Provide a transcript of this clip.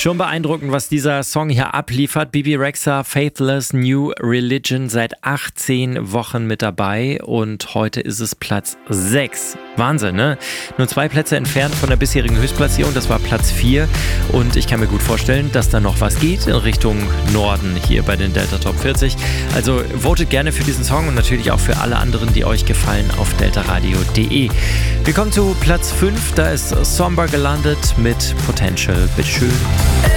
Schon beeindruckend, was dieser Song hier abliefert. Bebe Rexha, Faithless New Religion, seit 18 Wochen mit dabei und heute ist es Platz 6. Wahnsinn, ne? Nur 2 Plätze entfernt von der bisherigen Höchstplatzierung, das war Platz 4 und ich kann mir gut vorstellen, dass da noch was geht in Richtung Norden hier bei den Delta Top 40. Also votet gerne für diesen Song und natürlich auch für alle anderen, die euch gefallen, auf deltaradio.de. Wir kommen zu Platz 5, da ist Somber gelandet mit Potential. Bitteschön.